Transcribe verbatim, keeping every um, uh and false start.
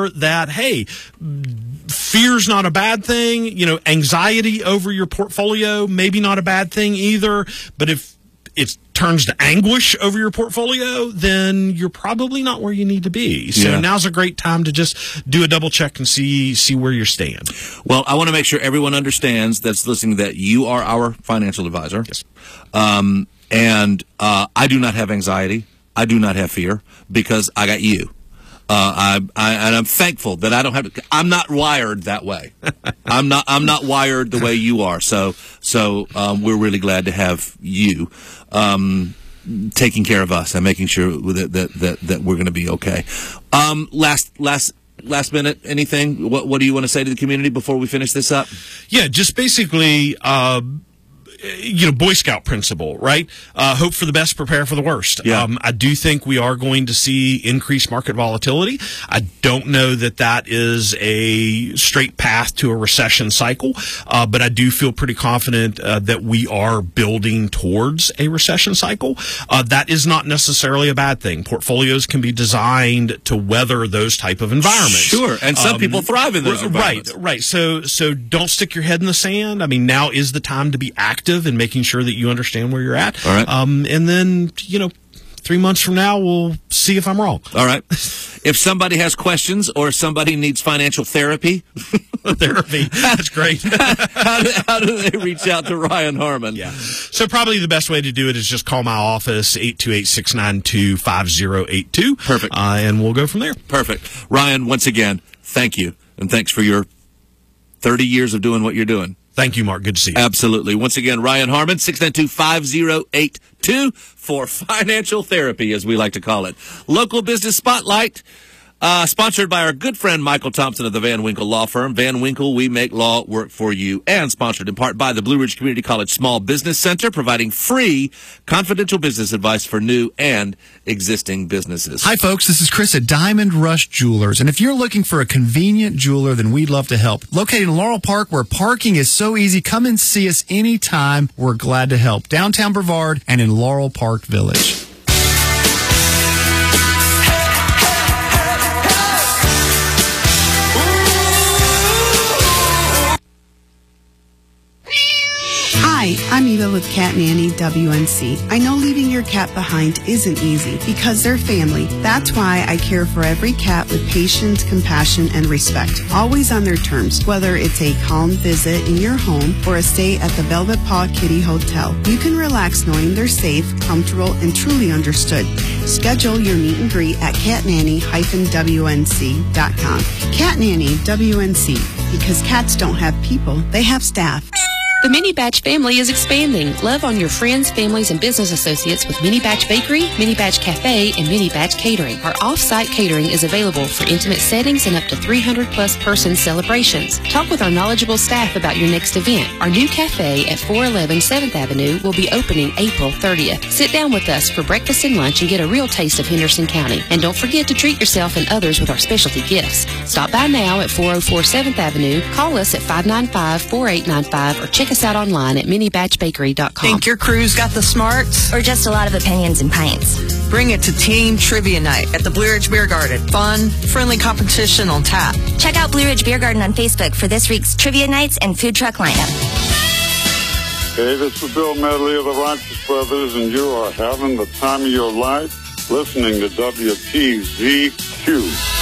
sure that, hey, fear's not a bad thing. You know, anxiety over your portfolio, maybe not a bad thing either. But if it turns to anguish over your portfolio, then you're probably not where you need to be. So Yeah. now's a great time to just do a double check and see see where you stand. Well, I want to make sure everyone understands that's listening that you are our financial advisor. Yes. Um, and uh, I do not have anxiety. I do not have fear because I got you. Uh, I, I, and I'm thankful that I don't have to. I'm not wired that way. I'm not. I'm not wired the way you are. So, so um, we're really glad to have you um, taking care of us and making sure that that that, that we're going to be okay. Um, last last. Last minute, anything? What What do you want to say to the community before we finish this up? Yeah, just basically, uh, you know, Boy Scout principle, right? Uh, hope for the best, prepare for the worst. Yeah. Um, I do think we are going to see increased market volatility. I don't know that that is a straight path to a recession cycle, uh, but I do feel pretty confident uh, that we are building towards a recession cycle. Uh, that is not necessarily a bad thing. Portfolios can be designed to weather those type of environments. Sure, and some Um, people thrive in those r- environments. Right, right. So, so don't stick your head in the sand. I mean, now is the time to be active and making sure that you understand where you're at. All right. Um, and then, you know, three months from now, we'll see if I'm wrong. All right. If somebody has questions or somebody needs financial therapy, Therapy. That's great. how, do, how do they reach out to Ryan Harmon? Yeah. So probably the best way to do it is just call my office, eight two eight, six nine two, five zero eight two. Perfect. Uh, and we'll go from there. Perfect. Ryan, once again, thank you. And thanks for your thirty years of doing what you're doing. Thank you, Mark. Good to see you. Absolutely. Once again, Ryan Harmon, six nine two, five zero eight two for financial therapy, as we like to call it. Local Business Spotlight, uh, sponsored by our good friend Michael Thompson of the Van Winkle Law Firm. Van Winkle, we make law work for you. And sponsored in part by the Blue Ridge Community College Small Business Center, providing free confidential business advice for new and existing businesses. Hi, folks. This is Chris at Diamond Rush Jewelers. And if you're looking for a convenient jeweler, then we'd love to help. Located in Laurel Park, where parking is so easy, come and see us anytime. We're glad to help. Downtown Brevard and in Laurel Park Village. Hi, I'm Eva with Cat Nanny W N C. I know leaving your cat behind isn't easy because they're family. That's why I care for every cat with patience, compassion, and respect, always on their terms. Whether it's a calm visit in your home or a stay at the Velvet Paw Kitty Hotel, you can relax knowing they're safe, comfortable, and truly understood. Schedule your meet and greet at cat nanny dash w n c dot com. Cat Nanny W N C, because cats don't have people, they have staff. The Mini Batch family is expanding. Love on your friends, families, and business associates with Mini Batch Bakery, Mini Batch Cafe, and Mini Batch Catering. Our off-site catering is available for intimate settings and up to three hundred plus person celebrations. Talk with our knowledgeable staff about your next event. Our new cafe at four eleven seventh Avenue will be opening April thirtieth. Sit down with us for breakfast and lunch and get a real taste of Henderson County. And don't forget to treat yourself and others with our specialty gifts. Stop by now at four oh four seventh Avenue, call us at five nine five, four eight nine five, or check us out online at mini batch bakery dot com. Think your crew's got the smarts? Or just a lot of opinions and pints? Bring it to Team Trivia Night at the Blue Ridge Beer Garden. Fun, friendly competition on tap. Check out Blue Ridge Beer Garden on Facebook for this week's trivia nights and food truck lineup. Hey, this is Bill Medley of the Righteous Brothers, and you are having the time of your life listening to W T Z Q.